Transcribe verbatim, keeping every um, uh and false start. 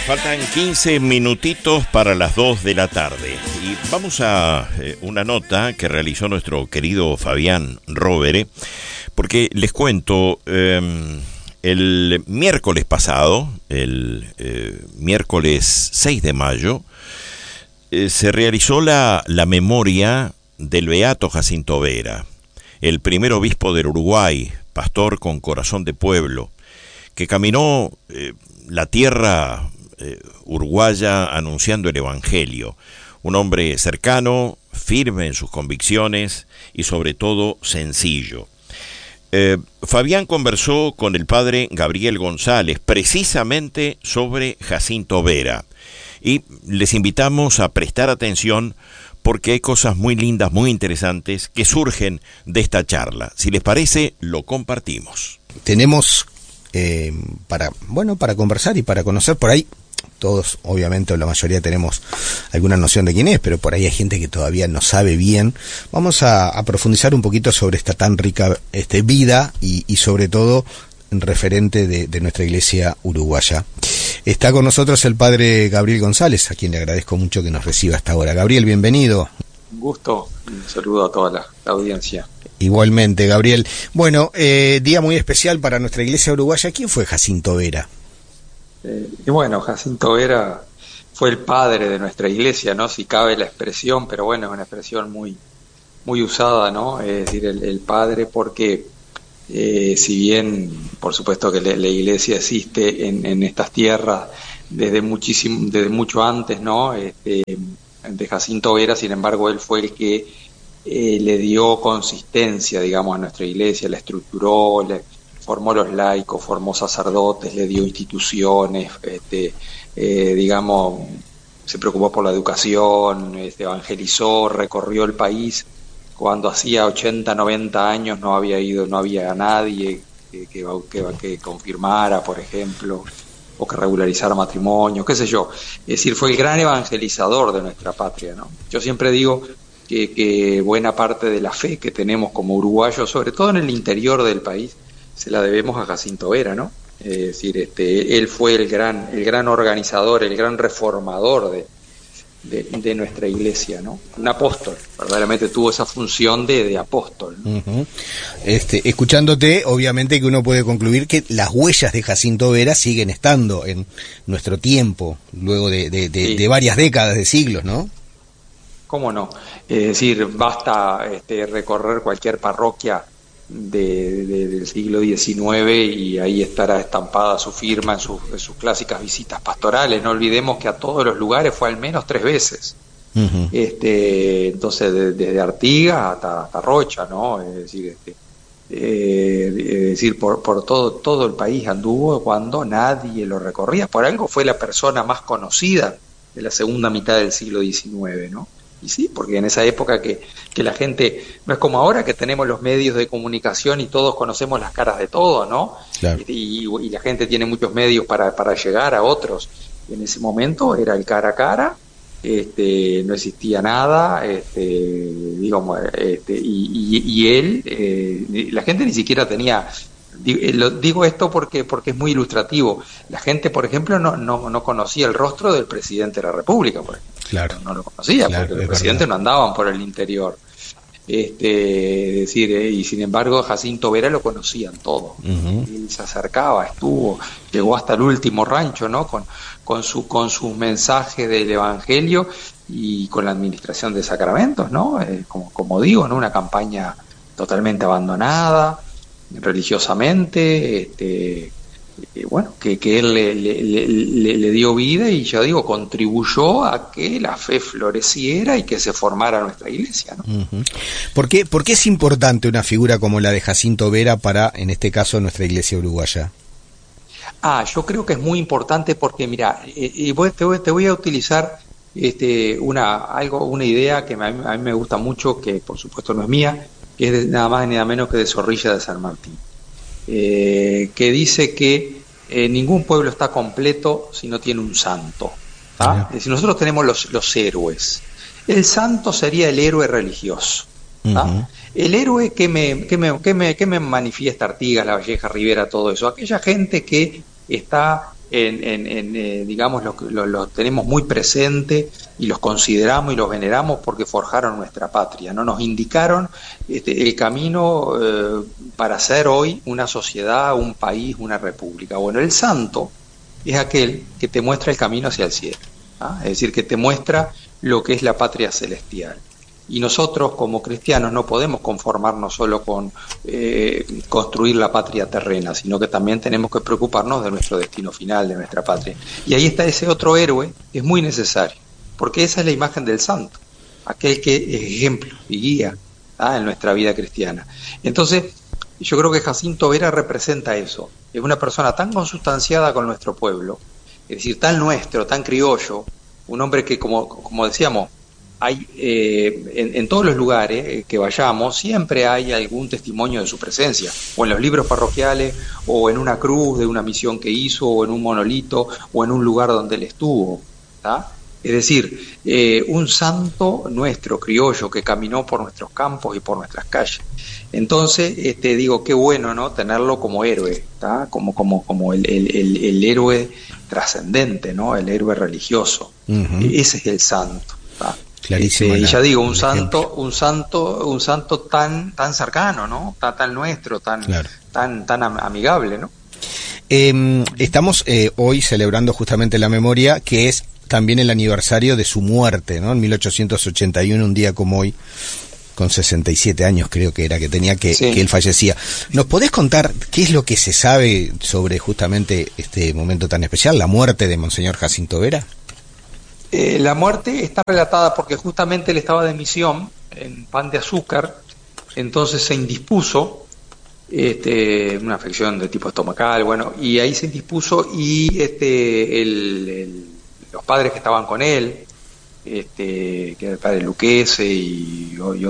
Faltan quince minutitos para las dos de la tarde y vamos a eh, una nota que realizó nuestro querido Fabián Rovere, porque les cuento, eh, el miércoles pasado, el eh, miércoles seis de mayo, eh, se realizó la, la memoria del beato Jacinto Vera, el primer obispo del Uruguay, pastor con corazón de pueblo, que caminó eh, la tierra Eh, uruguaya anunciando el Evangelio, un hombre cercano, firme en sus convicciones y sobre todo sencillo. Eh, Fabián conversó con el padre Gabriel González precisamente sobre Jacinto Vera y les invitamos a prestar atención porque hay cosas muy lindas, muy interesantes que surgen de esta charla. Si les parece, lo compartimos. Tenemos eh, para, bueno, para conversar y para conocer por ahí. Todos, obviamente, o la mayoría tenemos alguna noción de quién es, pero por ahí hay gente que todavía no sabe bien. Vamos a, a profundizar un poquito sobre esta tan rica este, vida y, y sobre todo referente de, de nuestra iglesia uruguaya. Está con nosotros el padre Gabriel González, a quien le agradezco mucho que nos reciba hasta ahora. Gabriel, bienvenido. Un gusto, un saludo a toda la, la audiencia. Igualmente, Gabriel. Bueno, eh, día muy especial para nuestra iglesia uruguaya. ¿Quién fue Jacinto Vera? Eh, y bueno, Jacinto Vera fue el padre de nuestra iglesia, ¿no? Si cabe la expresión, pero bueno, es una expresión muy, muy usada, ¿no? Es decir, el, el padre porque, eh, si bien, por supuesto que la, la iglesia existe en, en estas tierras desde muchísimo, desde mucho antes, ¿no? Este, de Jacinto Vera, sin embargo, él fue el que eh, le dio consistencia, digamos, a nuestra iglesia, la estructuró, le formó los laicos, formó sacerdotes, le dio instituciones, este, eh, digamos, se preocupó por la educación, este, evangelizó, recorrió el país. Cuando hacía ochenta, noventa años no había ido, no había nadie que, que, que, que confirmara, por ejemplo, o que regularizara matrimonio, qué sé yo. Es decir, fue el gran evangelizador de nuestra patria, ¿no? Yo siempre digo que, que buena parte de la fe que tenemos como uruguayos, sobre todo en el interior del país, se la debemos a Jacinto Vera, ¿no? Es decir, este, él fue el gran, el gran organizador, el gran reformador de, de, de nuestra iglesia, ¿no? Un apóstol, verdaderamente tuvo esa función de, de apóstol, ¿no? Uh-huh. Este, escuchándote, obviamente que uno puede concluir que las huellas de Jacinto Vera siguen estando en nuestro tiempo, luego de, de, de, sí. de varias décadas, de siglos, ¿no? ¿Cómo no? Es decir, basta este, recorrer cualquier parroquia De, de, del siglo diecinueve y ahí estará estampada su firma en sus, en sus clásicas visitas pastorales. No olvidemos que a todos los lugares fue al menos tres veces. Uh-huh. este, entonces de, desde Artigas hasta, hasta Rocha, ¿no? Es decir, este, eh, es decir por, por todo, todo el país anduvo cuando nadie lo recorría. Por algo fue la persona más conocida de la segunda mitad del siglo diecinueve, ¿no? Y sí, porque en esa época que, que la gente, no es como ahora que tenemos los medios de comunicación y todos conocemos las caras de todos, ¿no? Claro. Y, y la gente tiene muchos medios para, para llegar a otros. En ese momento era el cara a cara, este, no existía nada, este, digamos, este, y, y, y él, eh, la gente ni siquiera tenía... Digo esto porque porque es muy ilustrativo. La gente, por ejemplo, no no, no conocía el rostro del presidente de la República, por ejemplo. Claro. No lo conocía, claro, porque los presidentes no andaban por el interior. Este, es decir, eh, y sin embargo Jacinto Vera lo conocían todos. Uh-huh. Él se acercaba, estuvo, llegó hasta el último rancho, ¿no? Con con su con sus mensajes del Evangelio y con la administración de sacramentos, ¿no? Eh, como como digo, ¿no? Una campaña totalmente abandonada religiosamente, este, eh, bueno, que, que él le, le, le, le dio vida y ya digo, contribuyó a que la fe floreciera y que se formara nuestra iglesia, ¿no? Uh-huh. ¿Por qué, ¿Por qué es importante una figura como la de Jacinto Vera para, en este caso, nuestra iglesia uruguaya? Ah, yo creo que es muy importante porque, mira, eh, eh, te, voy, te voy a utilizar este, una, algo, una idea que a mí, a mí me gusta mucho, que por supuesto no es mía, que es de, nada más ni nada menos que de Zorrilla de San Martín, eh, que dice que eh, ningún pueblo está completo si no tiene un santo, ¿tá? Es decir, nosotros tenemos los, los héroes. El santo sería el héroe religioso, ¿tá? Uh-huh. El héroe que me, que me, que me, que me manifiesta Artigas, La Valleja, Rivera, todo eso, aquella gente que está en, en, en eh, digamos, los lo, lo tenemos muy presente y los consideramos y los veneramos porque forjaron nuestra patria, ¿no? Nos indicaron este, el camino eh, para ser hoy una sociedad, un país, una república. Bueno, el santo es aquel que te muestra el camino hacia el cielo, ¿ah? Es decir, que te muestra lo que es la patria celestial. Y nosotros como cristianos no podemos conformarnos solo con eh, construir la patria terrena, sino que también tenemos que preocuparnos de nuestro destino final, de nuestra patria. Y ahí está ese otro héroe, que es muy necesario, porque esa es la imagen del santo, aquel que es ejemplo y guía, ¿ah? En nuestra vida cristiana. Entonces, yo creo que Jacinto Vera representa eso. Es una persona tan consustanciada con nuestro pueblo, es decir, tan nuestro, tan criollo, un hombre que, como, como decíamos, hay eh, en, en todos los lugares que vayamos, siempre hay algún testimonio de su presencia, o en los libros parroquiales, o en una cruz de una misión que hizo, o en un monolito, o en un lugar donde él estuvo, ¿tá? Es decir, eh, un santo nuestro, criollo, que caminó por nuestros campos y por nuestras calles. Entonces, este, digo, qué bueno, ¿no? Tenerlo como héroe, ¿tá? Como, como, como el, el, el, el héroe trascendente, ¿no? El héroe religioso. Uh-huh. Ese es el santo, ¿tá? Clarísimo. Este, y ya digo, un santo, ejemplo. un santo, un santo tan, tan cercano, ¿no? Tan, tan nuestro, tan, claro. tan, tan amigable, ¿no? Eh, estamos eh, hoy celebrando justamente la memoria, que es también el aniversario de su muerte, ¿no? En mil ochocientos ochenta y uno, un día como hoy, con sesenta y siete años creo que era que tenía que, sí. que él fallecía. ¿Nos podés contar qué es lo que se sabe sobre justamente este momento tan especial, la muerte de Monseñor Jacinto Vera? Eh, la muerte está relatada porque justamente él estaba de misión en Pan de Azúcar, entonces se indispuso, este, una afección de tipo estomacal, bueno, y ahí se indispuso y este, el, el, los padres que estaban con él, este, que era el padre Luquese y, y